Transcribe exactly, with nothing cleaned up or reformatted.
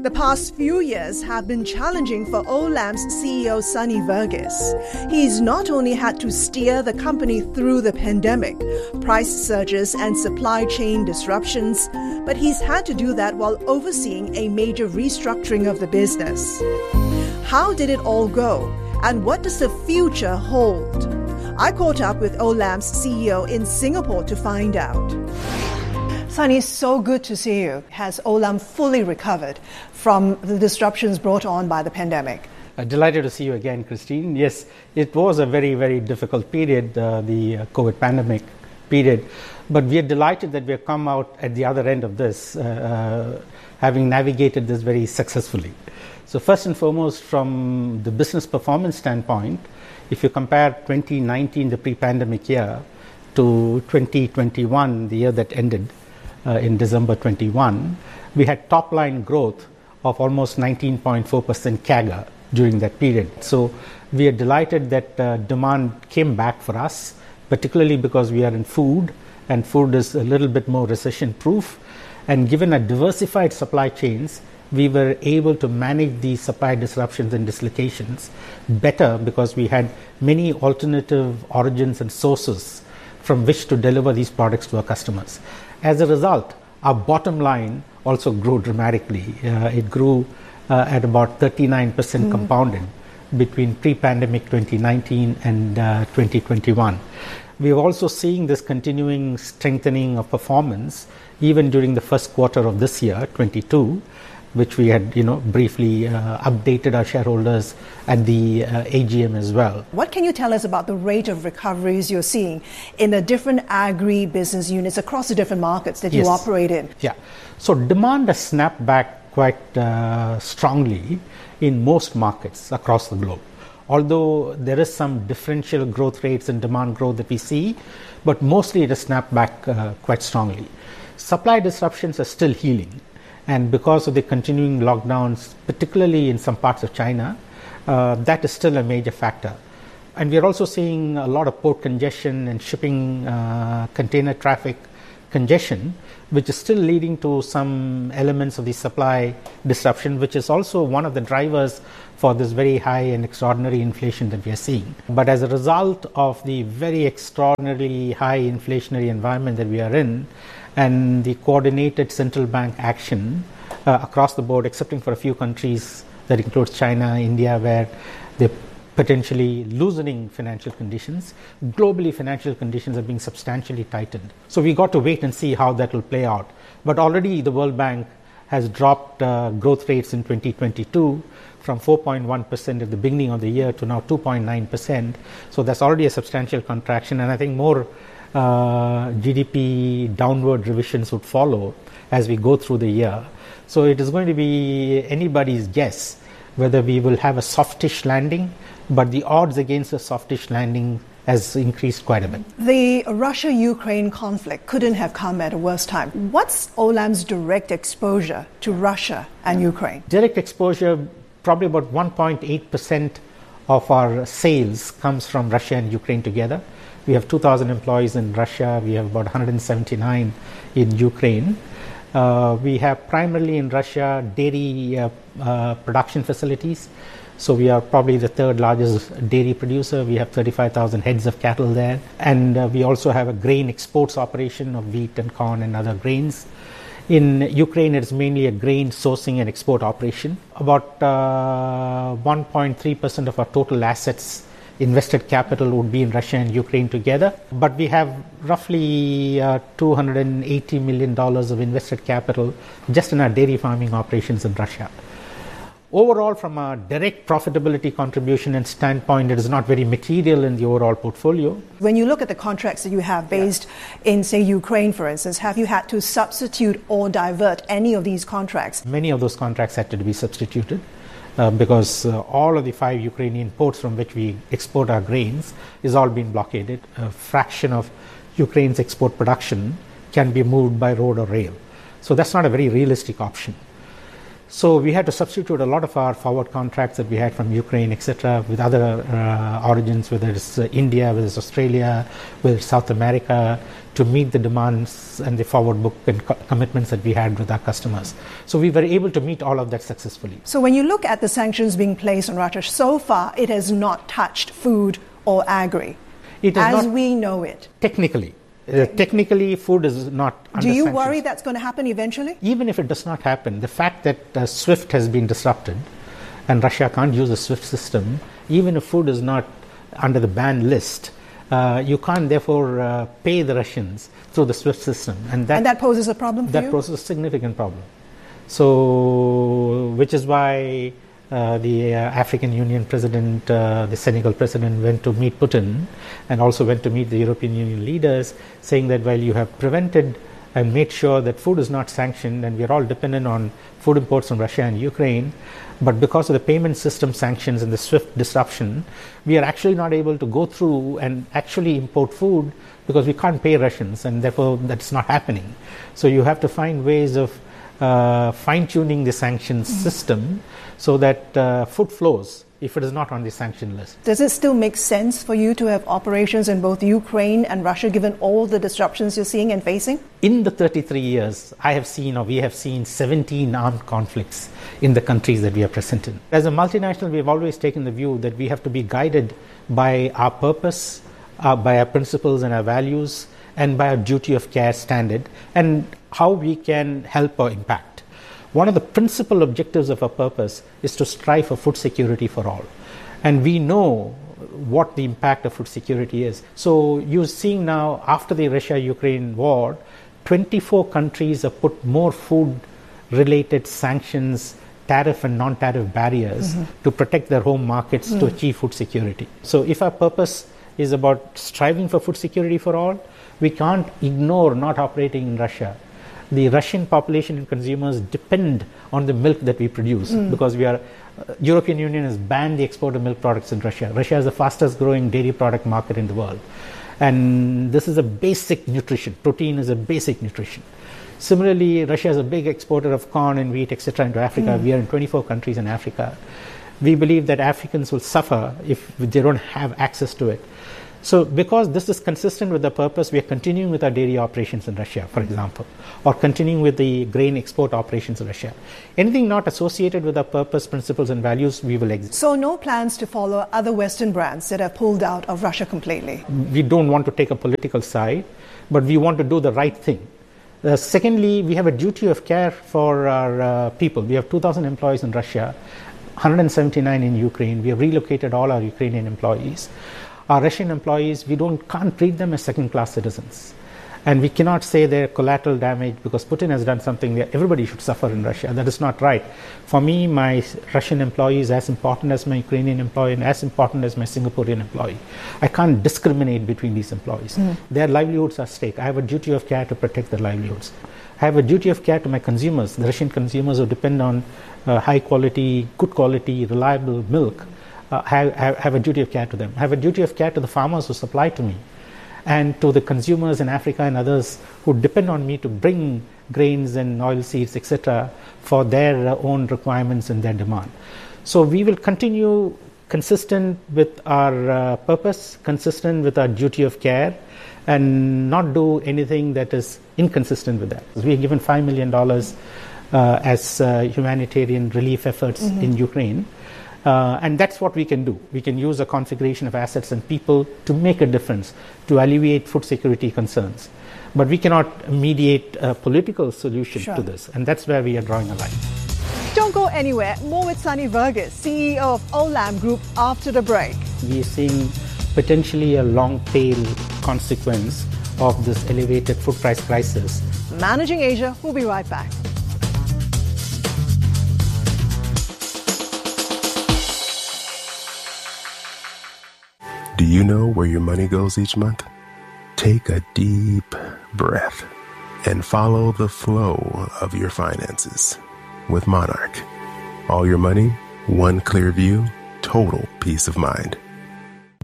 The past few years have been challenging for Olam's C E O Sunny Verghese. He's not only had to steer the company through the pandemic, price surges and supply chain disruptions, but he's had to do that while overseeing a major restructuring of the business. How did it all go? And what does the future hold? I caught up with Olam's C E O in Singapore to find out. Sunny, so good to see you. Has Olam fully recovered from the disruptions brought on by the pandemic? Uh, delighted to see you again, Christine. Yes, it was a very, very difficult period, uh, the uh, COVID pandemic period. But we are delighted that we have come out at the other end of this, uh, uh, having navigated this very successfully. So first and foremost, from the business performance standpoint, if you compare twenty nineteen, the pre-pandemic year, to twenty twenty-one, the year that ended uh, in December twenty-one, we had top-line growth of almost nineteen point four percent C A G R during that period. So we are delighted that uh, demand came back for us, particularly because we are in food, and food is a little bit more recession-proof. And given a diversified supply chains, we were able to manage the supply disruptions and dislocations better because we had many alternative origins and sources from which to deliver these products to our customers. As a result, our bottom line also grew dramatically. Uh, it grew uh, at about thirty-nine percent mm. compounded between pre-pandemic twenty nineteen and uh, twenty twenty-one. We are also seeing this continuing strengthening of performance even during the first quarter of this year, twenty-two, which we had, you know, briefly uh, updated our shareholders at the uh, A G M as well. What can you tell us about the rate of recoveries you're seeing in the different agri-business units across the different markets that yes. you operate in? Yeah. So demand has snapped back quite uh, strongly in most markets across the globe. Although there is some differential growth rates and demand growth that we see, but mostly it has snapped back uh, quite strongly. Supply disruptions are still healing. And because of the continuing lockdowns, particularly in some parts of China, uh, that is still a major factor. And we are also seeing a lot of port congestion and shipping uh, container traffic congestion, which is still leading to some elements of the supply disruption, which is also one of the drivers for this very high and extraordinary inflation that we are seeing. But as a result of the very extraordinarily high inflationary environment that we are in, and the coordinated central bank action uh, across the board, excepting for a few countries that includes China, India, where they're potentially loosening financial conditions, globally financial conditions are being substantially tightened. So we got to wait and see how that will play out. But already the World Bank has dropped uh, growth rates in twenty twenty-two from four point one percent at the beginning of the year to now two point nine percent. So that's already a substantial contraction, and I think more Uh, G D P downward revisions would follow as we go through the year. So it is going to be anybody's guess whether we will have a softish landing, but the odds against a softish landing has increased quite a bit. The Russia-Ukraine conflict couldn't have come at a worse time. What's Olam's direct exposure to Russia and Ukraine? Direct exposure, probably about one point eight percent of our sales comes from Russia and Ukraine together. We have two thousand employees in Russia. We have about one hundred seventy-nine in Ukraine. Uh, we have primarily in Russia dairy uh, uh, production facilities. So we are probably the third largest dairy producer. We have thirty-five thousand heads of cattle there. And uh, we also have a grain exports operation of wheat and corn and other grains. In Ukraine, it's mainly a grain sourcing and export operation. About uh, one point three percent of our total assets, invested capital, would be in Russia and Ukraine together. But we have roughly uh, two hundred eighty million dollars of invested capital just in our dairy farming operations in Russia. Overall, from a direct profitability contribution and standpoint, it is not very material in the overall portfolio. When you look at the contracts that you have based yeah. in, say, Ukraine, for instance, have you had to substitute or divert any of these contracts? Many of those contracts had to be substituted. Uh, because uh, all of the five Ukrainian ports from which we export our grains is all being blockaded. A fraction of Ukraine's export production can be moved by road or rail. So that's not a very realistic option. So we had to substitute a lot of our forward contracts that we had from Ukraine, et cetera, with other uh, origins, whether it's uh, India, whether it's Australia, whether it's South America, to meet the demands and the forward book and co- commitments that we had with our customers. So we were able to meet all of that successfully. So when you look at the sanctions being placed on Russia, so far it has not touched food or agri, it as not, we know it. Technically. Uh, technically, food is not under Do you sanctions. worry that's going to happen eventually? Even if it does not happen, the fact that uh, SWIFT has been disrupted and Russia can't use the SWIFT system, even if food is not under the banned list, uh, you can't therefore uh, pay the Russians through the SWIFT system. And that, and that poses a problem for that you? That poses a significant problem. So, which is why Uh, the uh, African Union president, uh, the Senegal president went to meet Putin and also went to meet the European Union leaders, saying that while you have prevented and made sure that food is not sanctioned, and we are all dependent on food imports from Russia and Ukraine, but because of the payment system sanctions and the SWIFT disruption, we are actually not able to go through and actually import food because we can't pay Russians, and therefore that's not happening. So you have to find ways of uh, fine-tuning the sanctions mm-hmm. system so that uh, food flows if it is not on the sanction list. Does it still make sense for you to have operations in both Ukraine and Russia, given all the disruptions you're seeing and facing? In the thirty-three years, I have seen, or we have seen, seventeen armed conflicts in the countries that we are present in. As a multinational, we have always taken the view that we have to be guided by our purpose, uh, by our principles and our values, and by our duty of care standard, and how we can help or impact. One of the principal objectives of our purpose is to strive for food security for all. And we know what the impact of food security is. So you're seeing now, after the Russia-Ukraine war, twenty-four countries have put more food-related sanctions, tariff and non-tariff barriers mm-hmm. to protect their home markets mm. to achieve food security. So if our purpose is about striving for food security for all, we can't ignore not operating in Russia. The Russian population and consumers depend on the milk that we produce mm. because we are, uh, European Union has banned the export of milk products in Russia. Russia is the fastest growing dairy product market in the world. And this is a basic nutrition. Protein is a basic nutrition. Similarly, Russia is a big exporter of corn and wheat, et cetera, into Africa. Mm. We are in twenty-four countries in Africa. We believe that Africans will suffer if they don't have access to it. So because this is consistent with the purpose, we are continuing with our dairy operations in Russia, for example, or continuing with the grain export operations in Russia. Anything not associated with our purpose, principles, and values, we will exit. So no plans to follow other Western brands that have pulled out of Russia completely? We don't want to take a political side, but we want to do the right thing. Uh, secondly, we have a duty of care for our uh, people. We have two thousand employees in Russia, one hundred seventy-nine in Ukraine. We have relocated all our Ukrainian employees. Our Russian employees, we don't can't treat them as second-class citizens. And we cannot say they're collateral damage because Putin has done something that everybody should suffer in Russia. That is not right. For me, my Russian employee is as important as my Ukrainian employee and as important as my Singaporean employee. I can't discriminate between these employees. Mm. Their livelihoods are at stake. I have a duty of care to protect their livelihoods. I have a duty of care to my consumers, the Russian consumers who depend on uh, high quality, good quality, reliable milk. Uh, have, have, have a duty of care to them. I have a duty of care to the farmers who supply to me and to the consumers in Africa and others who depend on me to bring grains and oilseeds, et cetera, for their uh, own requirements and their demand. So we will continue consistent with our uh, purpose, consistent with our duty of care, and not do anything that is inconsistent with that. We have given five million dollars uh, as uh, humanitarian relief efforts mm-hmm. in Ukraine. Uh, and that's what we can do. We can use a configuration of assets and people to make a difference, to alleviate food security concerns. But we cannot mediate a political solution sure. to this. And that's where we are drawing a line. Don't go anywhere. More with Sunny Verghese, C E O of Olam Group, after the break. We are seeing potentially a long tail consequence of this elevated food price crisis. Managing Asia, we'll be right back. Do you know where your money goes each month? Take a deep breath and follow the flow of your finances with Monarch. All your money, one clear view, total peace of mind.